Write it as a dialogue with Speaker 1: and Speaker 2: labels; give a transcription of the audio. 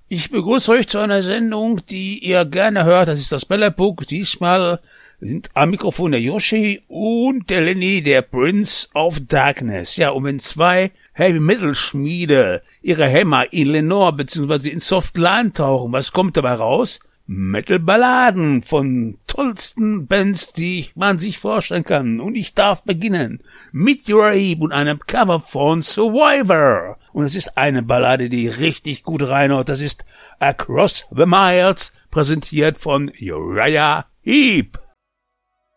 Speaker 1: Ich begrüße euch zu einer Sendung, die ihr gerne hört. Das ist das Bällebug. Diesmal sind am Mikrofon der Yoshi und der Lenny, der Prince of Darkness. Ja, und wenn zwei Heavy-Metal-Schmiede ihre Hämmer in Lenore bzw. in Softline tauchen, was kommt dabei raus? Metal-Balladen von tollsten Bands, die man sich vorstellen kann. Und ich darf beginnen mit Uraib und einem Cover von Survivor. Und es ist eine Ballade, die richtig gut reinhaut. Das ist Across the Miles, präsentiert von Uriah Heep.